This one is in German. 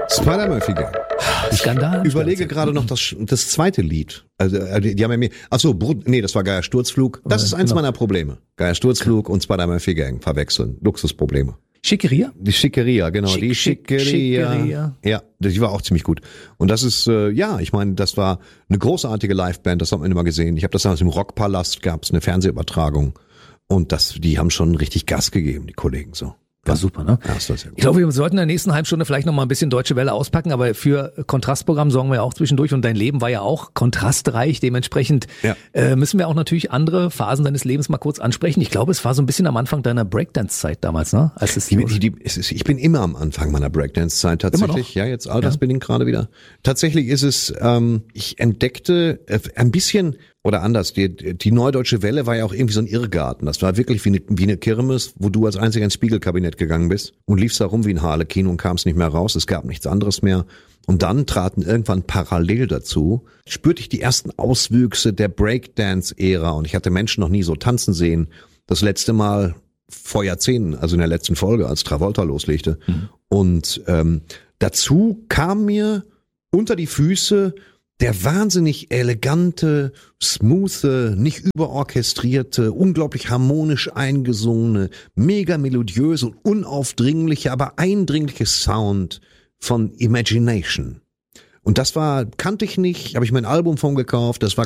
Spider-Murphy-Gang. Skandal. Ich überlege gerade noch das zweite Lied. Also die haben ja mehr. Achso, das war Geier Sturzflug. Das ist eins meiner Probleme. Geier Sturzflug und Spider-Murphy-Gang verwechseln. Luxusprobleme. Schickeria? Die Schickeria, genau. Die Schickeria. Ja, die war auch ziemlich gut. Und das ist, ich meine, das war eine großartige Liveband, das hat man immer gesehen. Ich habe das damals im Rockpalast, gab's eine Fernsehübertragung. Und die haben schon richtig Gas gegeben, die Kollegen so. War super, ne? Ja, das war sehr gut. Ich glaube, wir sollten in der nächsten Halbstunde vielleicht noch mal ein bisschen Deutsche Welle auspacken, aber für Kontrastprogramm sorgen wir ja auch zwischendurch und dein Leben war ja auch kontrastreich, dementsprechend müssen wir auch natürlich andere Phasen deines Lebens mal kurz ansprechen. Ich glaube, es war so ein bisschen am Anfang deiner Breakdance-Zeit damals, ne? Ich bin immer am Anfang meiner Breakdance-Zeit tatsächlich. Ja, jetzt altersbedingt gerade wieder. Tatsächlich ist es, ich entdeckte ein bisschen oder anders, die Neue Deutsche Welle war ja auch irgendwie so ein Irrgarten. Das war wirklich wie eine Kirmes, wo du als einziger ins Spiegelkabinett gegangen bist und liefst da rum wie ein Harlekin und kamst nicht mehr raus. Es gab nichts anderes mehr. Und dann traten irgendwann parallel dazu, spürte ich die ersten Auswüchse der Breakdance-Ära und ich hatte Menschen noch nie so tanzen sehen. Das letzte Mal vor Jahrzehnten, also in der letzten Folge, als Travolta loslegte. Mhm. Und dazu kam mir unter die Füße der wahnsinnig elegante, smoothe, nicht überorchestrierte, unglaublich harmonisch eingesungene, mega melodiöse und unaufdringliche, aber eindringliche Sound von Imagination. Und das kannte ich nicht, habe ich mir ein Album von gekauft, das war